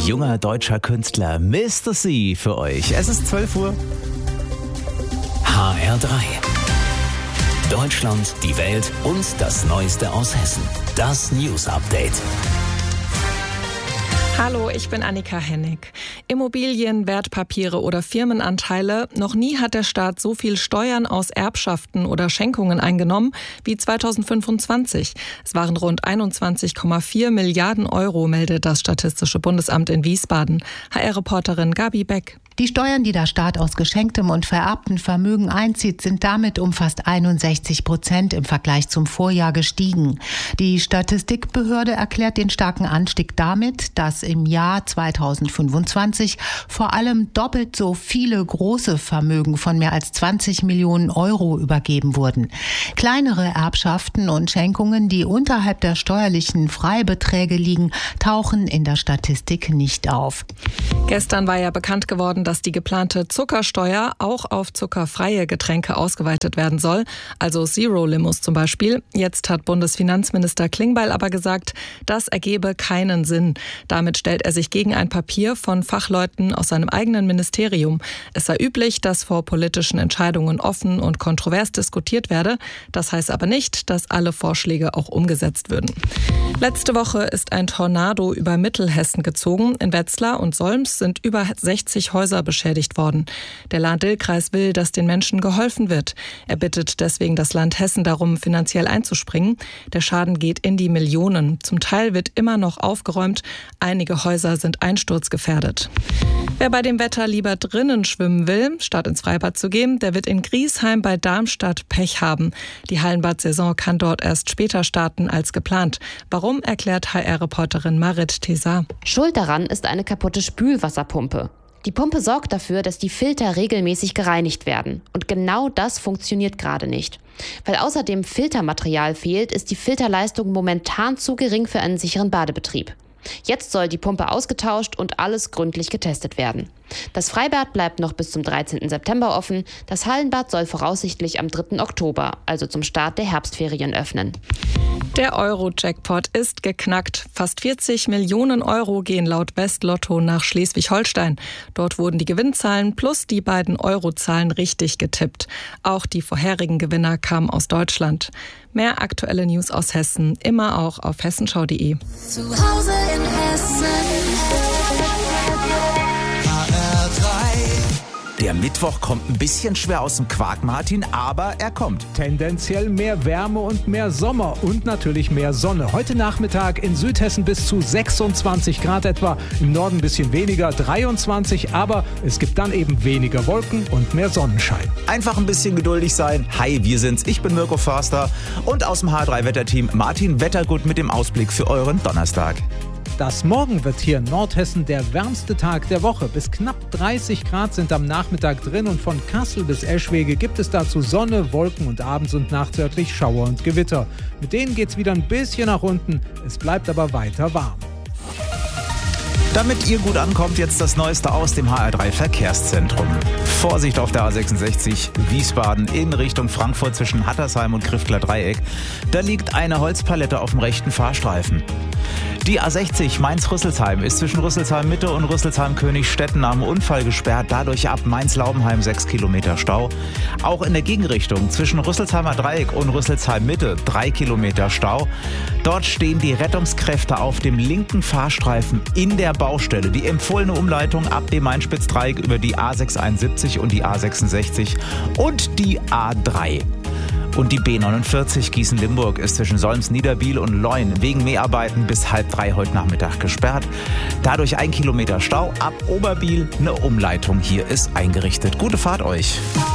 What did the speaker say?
junger deutscher Künstler Mr. C für euch. Es ist 12 Uhr. HR3. Deutschland, die Welt und das Neueste aus Hessen. Das News Update. Hallo, ich bin Annika Hennig. Immobilien, Wertpapiere oder Firmenanteile. Noch nie hat der Staat so viel Steuern aus Erbschaften oder Schenkungen eingenommen wie 2025. Es waren rund 21,4 Milliarden Euro, meldet das Statistische Bundesamt in Wiesbaden. HR-Reporterin Gabi Beck. Die Steuern, die der Staat aus geschenktem und vererbtem Vermögen einzieht, sind damit um fast 61% im Vergleich zum Vorjahr gestiegen. Die Statistikbehörde erklärt den starken Anstieg damit, dass im Jahr 2025 vor allem doppelt so viele große Vermögen von mehr als 20 Millionen Euro übergeben wurden. Kleinere Erbschaften und Schenkungen, die unterhalb der steuerlichen Freibeträge liegen, tauchen in der Statistik nicht auf. Gestern war ja bekannt geworden, dass die geplante Zuckersteuer auch auf zuckerfreie Getränke ausgeweitet werden soll, also Zero-Limos zum Beispiel. Jetzt hat Bundesfinanzminister Klingbeil aber gesagt, das ergebe keinen Sinn. Damit stellt er sich gegen ein Papier von Fachleuten aus seinem eigenen Ministerium. Es sei üblich, dass vor politischen Entscheidungen offen und kontrovers diskutiert werde. Das heißt aber nicht, dass alle Vorschläge auch umgesetzt würden. Letzte Woche ist ein Tornado über Mittelhessen gezogen. In Wetzlar und Solms sind über 60 Häuser beschädigt worden. Der Lahn-Dill-Kreis will, dass den Menschen geholfen wird. Er bittet deswegen das Land Hessen darum, finanziell einzuspringen. Der Schaden geht in die Millionen. Zum Teil wird immer noch aufgeräumt. Einige Häuser sind einsturzgefährdet. Wer bei dem Wetter lieber drinnen schwimmen will, statt ins Freibad zu gehen, der wird in Griesheim bei Darmstadt Pech haben. Die Hallenbad-Saison kann dort erst später starten als geplant. Warum, erklärt HR-Reporterin Marit Tesar. Schuld daran ist eine kaputte Spülwasserpumpe. Die Pumpe sorgt dafür, dass die Filter regelmäßig gereinigt werden. Und genau das funktioniert gerade nicht. Weil außerdem Filtermaterial fehlt, ist die Filterleistung momentan zu gering für einen sicheren Badebetrieb. Jetzt soll die Pumpe ausgetauscht und alles gründlich getestet werden. Das Freibad bleibt noch bis zum 13. September offen. Das Hallenbad soll voraussichtlich am 3. Oktober, also zum Start der Herbstferien, öffnen. Der Euro-Jackpot ist geknackt. Fast 40 Millionen Euro gehen laut Westlotto nach Schleswig-Holstein. Dort wurden die Gewinnzahlen plus die beiden Eurozahlen richtig getippt. Auch die vorherigen Gewinner kamen aus Deutschland. Mehr aktuelle News aus Hessen, immer auch auf hessenschau.de. Zu Hause in Hessen. Der Mittwoch kommt ein bisschen schwer aus dem Quark, Martin, aber er kommt. Tendenziell mehr Wärme und mehr Sommer und natürlich mehr Sonne. Heute Nachmittag in Südhessen bis zu 26 Grad etwa, im Norden ein bisschen weniger, 23, aber es gibt dann eben weniger Wolken und mehr Sonnenschein. Einfach ein bisschen geduldig sein. Hi, wir sind's. Ich bin Mirko Förster und aus dem H3-Wetterteam Martin Wettergut mit dem Ausblick für euren Donnerstag. Das morgen wird hier in Nordhessen der wärmste Tag der Woche. Bis knapp 30 Grad sind am Nachmittag drin und von Kassel bis Eschwege gibt es dazu Sonne, Wolken und abends und nachts örtlich Schauer und Gewitter. Mit denen geht's wieder ein bisschen nach unten, es bleibt aber weiter warm. Damit ihr gut ankommt, jetzt das Neueste aus dem HR3 Verkehrszentrum. Vorsicht auf der A66 Wiesbaden in Richtung Frankfurt zwischen Hattersheim und Kriftler Dreieck. Da liegt eine Holzpalette auf dem rechten Fahrstreifen. Die A60 Mainz-Rüsselsheim ist zwischen Rüsselsheim-Mitte und Rüsselsheim-Königstetten nach dem Unfall gesperrt. Dadurch ab Mainz-Laubenheim 6 Kilometer Stau. Auch in der Gegenrichtung zwischen Rüsselsheimer Dreieck und Rüsselsheim-Mitte 3 Kilometer Stau. Dort stehen die Rettungskräfte auf dem linken Fahrstreifen in der Baustelle. Die empfohlene Umleitung ab dem Mainspitzdreieck über die A671 und die A66 und die A3. Und die B49 Gießen-Limburg ist zwischen Solms-Niederbiel und Leun wegen Mäharbeiten bis 2:30 heute Nachmittag gesperrt. Dadurch 1 Kilometer Stau. Ab Oberbiel eine Umleitung hier ist eingerichtet. Gute Fahrt euch.